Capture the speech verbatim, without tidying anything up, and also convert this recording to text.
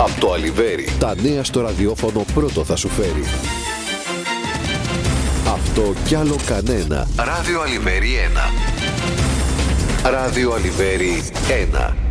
Από το Αλιβέρι. Τα νέα στο ραδιόφωνο πρώτο θα σου φέρει. Αυτό κι άλλο κανένα. Ράδιο Αλιβέρι ένα. Ράδιο Αλιβέρι ένα.